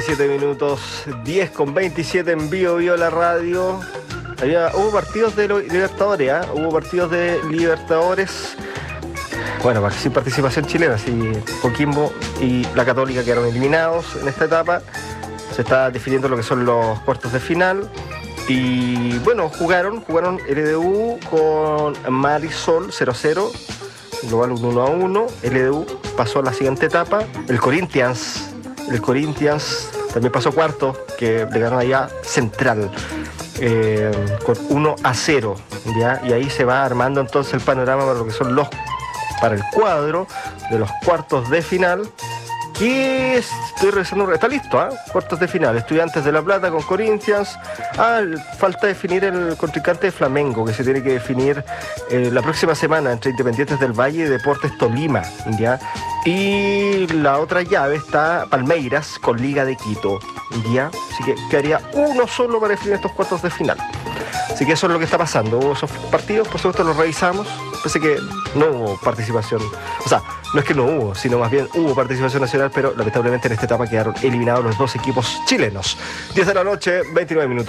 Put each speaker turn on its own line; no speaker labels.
27 minutos, 10:27 en Bio la radio. Hubo partidos de Libertadores, ¿eh? Hubo partidos de Libertadores. Bueno, sin participación chilena, sí, Coquimbo y la Católica quedaron eliminados en esta etapa. Se está definiendo lo que son los cuartos de final. Y bueno, jugaron LDU con Marisol 0-0, global 1-1. LDU pasó a la siguiente etapa. El Corinthians también pasó cuarto, que le ganó allá Central con 1-0, ¿ya? Y ahí se va armando entonces el panorama para lo que son para el cuadro de los cuartos de final, que estoy revisando, está listo, ¿eh? Cuartos de final, Estudiantes de La Plata con Corinthians. Falta definir el contrincante de Flamengo, que se tiene que definir la próxima semana entre Independientes del Valle y Deportes Tolima, ¿ya? Y la otra llave está Palmeiras con Liga de Quito, ¿ya? Así que quedaría uno solo para definir estos cuartos de final. Así que eso es lo que está pasando. Hubo esos partidos, por supuesto los revisamos. Parece que no hubo participación. O sea, no es que no hubo, sino más bien hubo participación nacional, pero lamentablemente en esta etapa quedaron eliminados los dos equipos chilenos. 10 de la noche, 29 minutos.